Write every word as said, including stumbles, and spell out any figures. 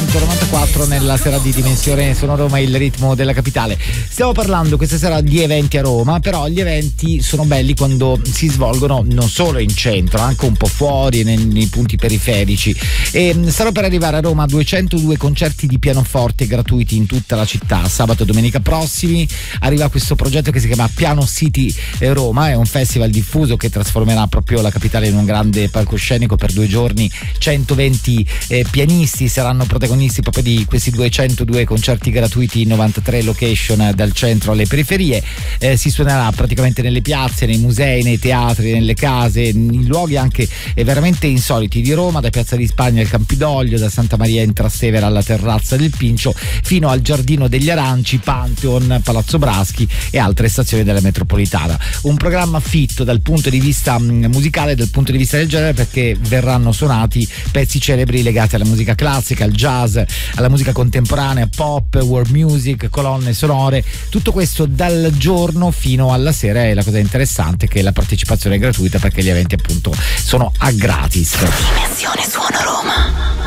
centonovantaquattro nella sera di Dimensione Sono Roma, il ritmo della capitale. Stiamo parlando questa sera di eventi a Roma, però gli eventi sono belli quando si svolgono non solo in centro, anche un po' fuori, nei, nei punti periferici. E starò per arrivare a Roma duecentodue concerti di pianoforte gratuiti in tutta la città. Sabato e domenica prossimi arriva questo progetto che si chiama Piano City Roma, è un festival diffuso che trasformerà proprio la capitale in un grande palcoscenico per due giorni. centoventi eh, pianisti saranno protagonisti proprio di questi duecentodue concerti gratuiti in novantatré location dal centro alle periferie. Eh, si suonerà praticamente nelle piazze, nei musei, nei teatri, nelle case, in luoghi anche eh, veramente insoliti di Roma, da Piazza di Spagna al Campidoglio, da Santa Maria in Trastevere alla Terrazza del Pincio, fino al Giardino degli Aranci, Pantheon, Palazzo Braschi e altre stazioni della metropolitana. Un programma fitto dal punto di vista mh, musicale, dal punto di vista del genere, perché verranno suonati pezzi celebri legati alla musica classica, al jazz, alla musica contemporanea, pop, world music, colonne sonore, tutto questo dal giorno fino alla sera. E la cosa interessante è che la partecipazione è gratuita, perché gli eventi appunto sono a gratis. Dimensione Suono Roma.